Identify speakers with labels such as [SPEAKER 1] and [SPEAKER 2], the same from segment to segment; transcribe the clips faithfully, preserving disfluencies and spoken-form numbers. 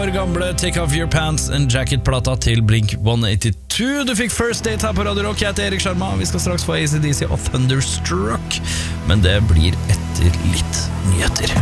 [SPEAKER 1] Gamle Take Off Your Pants and Jacket-plata til Blink one eighty-two. Du fikk First Date her på Radio Rock. Jeg heter Erik Sharma. Vi skal straks få A C D C og Thunderstruck, men det blir etter litt nyheter.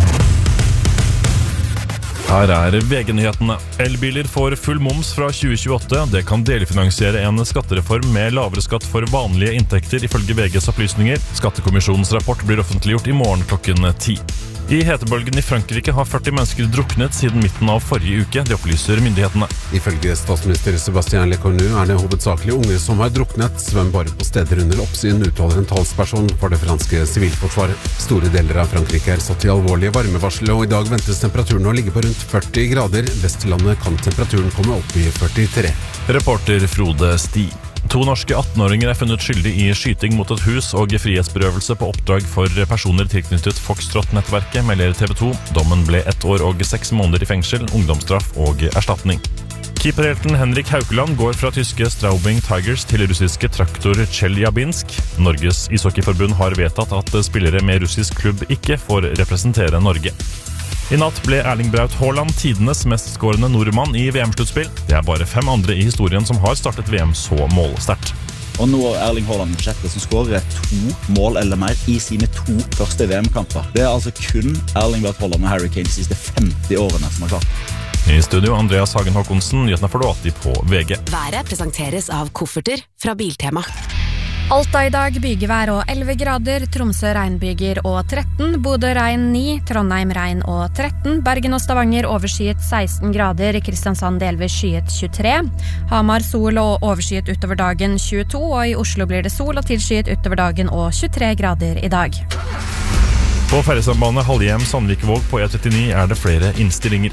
[SPEAKER 2] Her er V G-nyhetene. Elbiler får full moms fra tjue tjueåtte. Det kan delfinansiere en skattereform med lavere skatt for vanlige inntekter, ifølge V G's opplysninger. Skattekommisjonens rapport blir offentliggjort i morgen klokken ti. I hetebølgen i Frankrike har førti mennesker druknet siden midten av forrige uke, det opplyser myndighetene.
[SPEAKER 3] Ifølge statsminister Sébastien Lecornu er det hovedsakelig unge som har druknet. Svøm bare på steder under oppsyn, uttaler en talsperson for det franske sivilforsvaret. Store deler av Frankrike er satt i alvorlige varmevarsel, og i dag ventes temperaturen å ligge på rundt førti grader. Vestlandet kan temperaturen komme opp i førtitre.
[SPEAKER 2] Reporter Frode Sti. To norske atten-åringer er funnet skyldig i skyting mot et hus og frihetsberøvelse på oppdrag for personer tilknyttet Foxtrot-nettverket, melder T V to. Dommen ble ett år og seks måneder i fengsel, ungdomsstraff og erstatning. Keeperhelten Henrik Haukeland går fra tyske Straubing Tigers til russiske Traktor Chelyabinsk. Norges ishockeyforbund har vedtatt at spillere med russisk klubb ikke får representere Norge. I natt ble Erling Braut Haaland tidenes mest skårende nordmann i V M-sluttspill. Det er bare fem andre i historien som har startet V M så målsterkt.
[SPEAKER 4] Og nå er Erling Haaland budsjettet som skårer to mål eller mer i sine to første V M-kamper. Det er altså kun Erling Braut Haaland og Harry Kane de siste femti årene som har klart.
[SPEAKER 2] I studio Andreas Hagen Håkonsen, nyhetene får du alltid på V G.
[SPEAKER 5] Været presenteres av kofferter fra Biltema.
[SPEAKER 6] Alta i dag bygevær og elleve grader, Tromsø regnbyger og tretten, Bodø regn ni, Trondheim regn og tretten, Bergen og Stavanger overskyet seksten grader, Kristiansand delvis skyet tjuetre, Hamar sol og overskyet utover dagen tjueto, og i Oslo blir det sol og tilskyet utover dagen og tjuetre grader i dag.
[SPEAKER 2] På ferjesambandet Halhjem-Sandvik-Våg på E trettini er det flere innstillinger.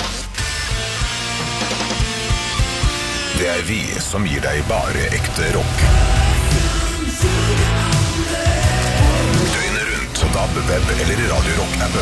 [SPEAKER 7] Det er vi som gir deg bare ekte rock. Døgnet rundt på D A B, web eller Radio Rock-appen.